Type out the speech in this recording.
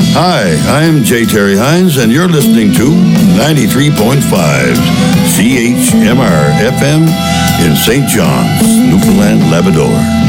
Hi, I'm J. Terry Hines, and you're listening to 93.5 CHMR FM in St. John's, Newfoundland, Labrador.